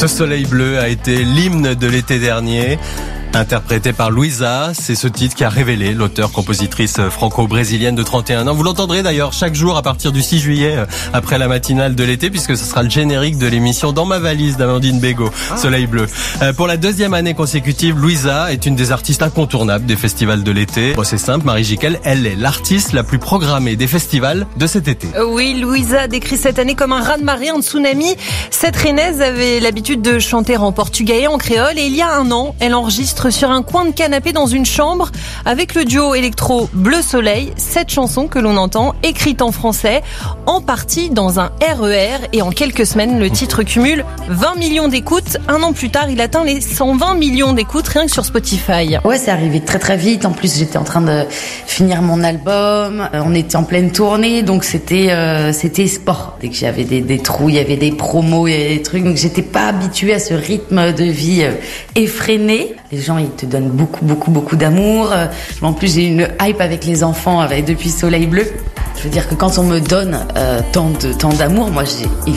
Ce soleil bleu a été l'hymne de l'été dernier. Interprété par Louisa, c'est ce titre qui a révélé l'auteure-compositrice franco-brésilienne de 31 ans. Vous l'entendrez d'ailleurs chaque jour à partir du 6 juillet, après la matinale de l'été, puisque ce sera le générique de l'émission Dans ma valise d'Amandine Bégaud, Soleil bleu. Pour la deuxième année consécutive, Louisa est une des artistes incontournables des festivals de l'été. Bon, c'est simple, Marie Jiquel, elle est l'artiste la plus programmée des festivals de cet été. Oui, Louisa décrit cette année comme un raz-de-marée, un tsunami. Cette Rennaise avait l'habitude de chanter en portugais et en créole, et il y a un an, elle enregistre sur un coin de canapé dans une chambre avec le duo électro Bleu Soleil, cette chanson que l'on entend écrite en français, en partie dans un RER, et en quelques semaines le titre cumule 20 millions d'écoutes. Un an plus tard, il atteint les 120 millions d'écoutes rien que sur Spotify. Ouais, c'est arrivé très très vite. En plus, j'étais en train de finir mon album. On était en pleine tournée, donc c'était sport. Dès que j'avais des trous, il y avait des promos, il y avait des trucs, donc j'étais pas habituée à ce rythme de vie effréné. Les gens, ils te donnent beaucoup d'amour. En plus, j'ai une hype avec les enfants depuis Soleil bleu. Je veux dire que quand on me donne tant d'amour, moi,